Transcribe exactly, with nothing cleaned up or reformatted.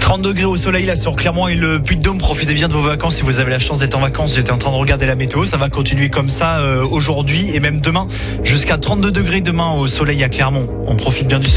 trente degrés au soleil là sur Clermont et le Puy-de-Dôme. Profitez bien de vos vacances si vous avez la chance d'être en vacances. J'étais en train de regarder la météo. Ça va continuer comme ça euh, aujourd'hui et même demain. Jusqu'à trente-deux degrés demain au soleil à Clermont. On profite bien du soleil.